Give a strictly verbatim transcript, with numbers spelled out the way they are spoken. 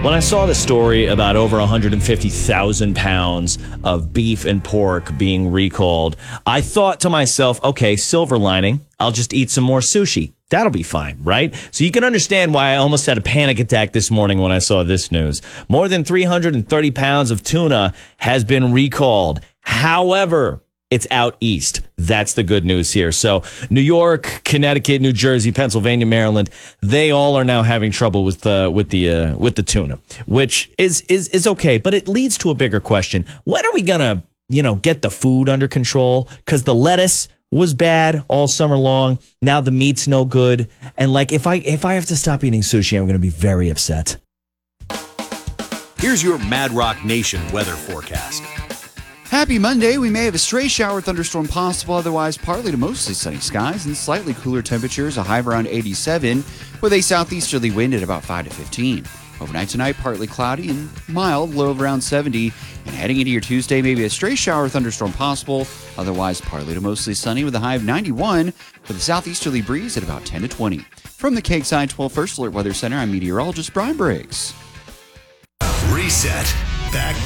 When I saw the story about over one hundred fifty thousand pounds of beef and pork being recalled, I thought to myself, okay, silver lining, I'll just eat some more sushi. That'll be fine, right? So you can understand why I almost had a panic attack this morning when I saw this news. More than three hundred thirty pounds of tuna has been recalled. However, it's out east. That's the good news here. So New York, Connecticut, New Jersey, Pennsylvania, Maryland, they all are now having trouble with the with the uh, with the tuna, which is is is okay, but it leads to a bigger question. When are we gonna, you know, get the food under control? Because the lettuce was bad all summer long. Now the meat's no good, and like if I if I have to stop eating sushi, I'm going to be very upset. Here's your Mad Rock Nation weather forecast. Happy Monday. We may have a stray shower thunderstorm possible, otherwise partly to mostly sunny skies and slightly cooler temperatures, a high of around eighty-seven, with a southeasterly wind at about five to fifteen. Overnight tonight, partly cloudy and mild, low of around seventy. And heading into your Tuesday, maybe a stray shower thunderstorm possible, otherwise partly to mostly sunny with a high of ninety-one, with a southeasterly breeze at about ten to twenty. From the Kegside twelve First Alert Weather Center, I'm meteorologist Brian Briggs. Reset. Back